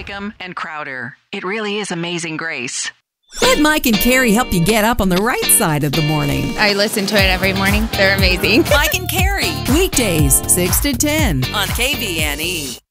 Hickam, and Crowder. It really is Amazing Grace. Let Mike and Carrie help you get up on the right side of the morning. I listen to it every morning. They're amazing. Mike and Carrie, weekdays 6 to 10 on KBNE.